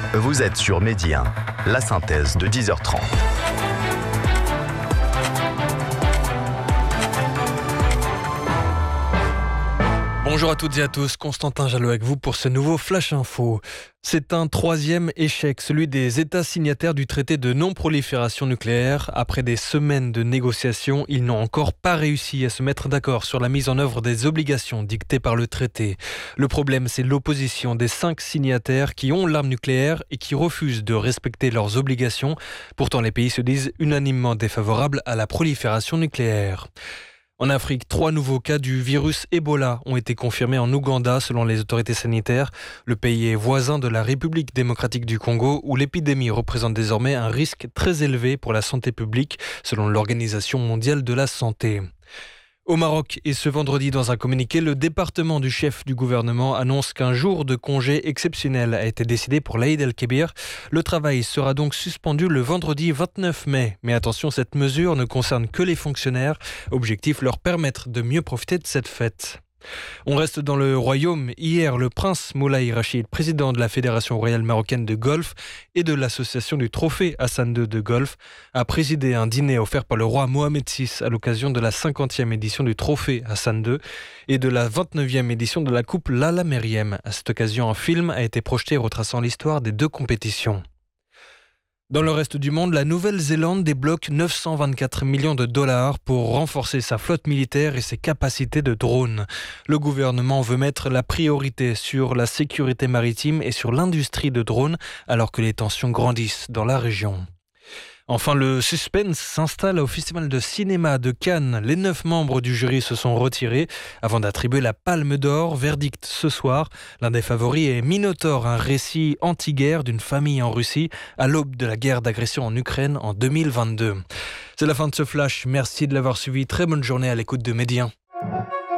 Vous êtes sur Midi 1, la synthèse de 10h30. Bonjour à toutes et à tous, Constantin Jalot avec vous pour ce nouveau Flash Info. C'est un troisième échec, celui des États signataires du traité de non-prolifération nucléaire. Après des semaines de négociations, ils n'ont encore pas réussi à se mettre d'accord sur la mise en œuvre des obligations dictées par le traité. Le problème, c'est l'opposition des 5 signataires qui ont l'arme nucléaire et qui refusent de respecter leurs obligations. Pourtant, les pays se disent unanimement défavorables à la prolifération nucléaire. En Afrique, 3 nouveaux cas du virus Ebola ont été confirmés en Ouganda selon les autorités sanitaires. Le pays est voisin de la République démocratique du Congo où l'épidémie représente désormais un risque très élevé pour la santé publique selon l'Organisation mondiale de la santé. Au Maroc, et ce vendredi dans un communiqué, le département du chef du gouvernement annonce qu'un jour de congé exceptionnel a été décidé pour l'Aïd el-Kébir. Le travail sera donc suspendu le vendredi 29 mai. Mais attention, cette mesure ne concerne que les fonctionnaires. Objectif, leur permettre de mieux profiter de cette fête. On reste dans le royaume. Hier, le prince Moulay Rachid, président de la Fédération royale marocaine de golf et de l'association du trophée Hassan II de golf, a présidé un dîner offert par le roi Mohamed VI à l'occasion de la 50e édition du trophée Hassan II et de la 29e édition de la coupe Lala Meriem. À cette occasion, un film a été projeté retraçant l'histoire des 2 compétitions. Dans le reste du monde, la Nouvelle-Zélande débloque 924 millions de dollars pour renforcer sa flotte militaire et ses capacités de drones. Le gouvernement veut mettre la priorité sur la sécurité maritime et sur l'industrie de drones alors que les tensions grandissent dans la région. Enfin, le suspense s'installe au Festival de cinéma de Cannes. Les 9 membres du jury se sont retirés avant d'attribuer la Palme d'Or. Verdict ce soir. L'un des favoris est Minotaur, un récit anti-guerre d'une famille en Russie à l'aube de la guerre d'agression en Ukraine en 2022. C'est la fin de ce flash. Merci de l'avoir suivi. Très bonne journée à l'écoute de Midi 1.